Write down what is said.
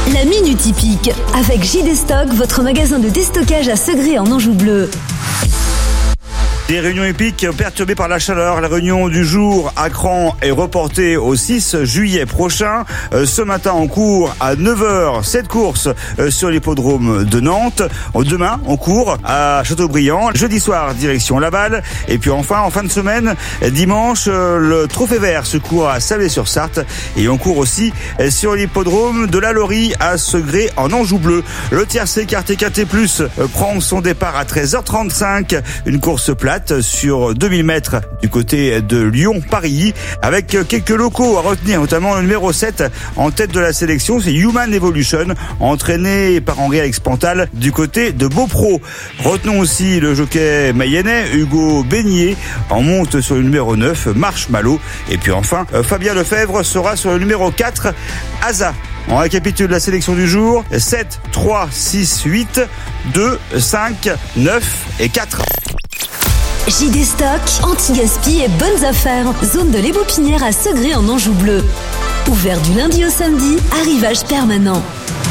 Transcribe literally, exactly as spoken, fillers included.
La Minute Hippique avec J D Stock, votre magasin de déstockage à Segré en Anjou bleu. Des réunions hippiques perturbées par la chaleur. La réunion du jour à Cran est reportée au six juillet prochain. Euh, ce matin en cours à neuf heures, cette course euh, sur l'hippodrome de Nantes. Demain, on court à Châteaubriand. Jeudi soir, direction Laval. Et puis enfin, en fin de semaine, dimanche, euh, le Trophée Vert se court à Salé-sur-Sarthe. Et on court aussi euh, sur l'hippodrome de la Laurie à Segré en Anjou bleu. Le tiercé Quarté Quarté Plus euh, prend son départ à treize heures trente-cinq. Une course plate sur deux mille mètres du côté de Lyon-Paris, avec quelques locaux à retenir, notamment le numéro sept en tête de la sélection, c'est Human Evolution, entraîné par Henri-Alex Pantal du côté de Beaupro. Retenons aussi le jockey mayennais Hugo Beignet, en monte sur le numéro neuf, Marshmallow. Et puis enfin, Fabien Lefebvre sera sur le numéro quatre, Asa. On récapitule la sélection du jour: sept, trois, six, huit, deux, cinq, neuf et quatre. J D Stock, anti-gaspi et bonnes affaires. Zone de l'Ébopinière à Segré en Anjou bleu. Ouvert du lundi au samedi, arrivage permanent.